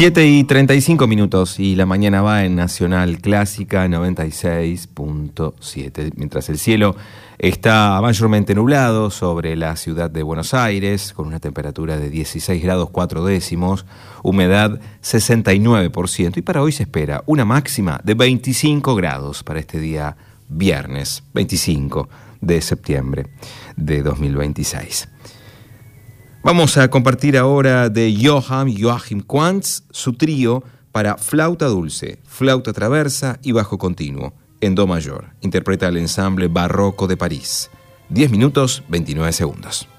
7:35 y la mañana va en Nacional Clásica 96.7. Mientras el cielo está mayormente nublado sobre la ciudad de Buenos Aires, con una temperatura de 16 grados 4 décimos, humedad 69%. Y para hoy se espera una máxima de 25 grados para este día viernes 25 de septiembre de 2026. Vamos a compartir ahora de Joachim Quantz su trío para flauta dulce, flauta traversa y bajo continuo, en do mayor. Interpreta el ensamble barroco de París. 10 minutos, 29 segundos.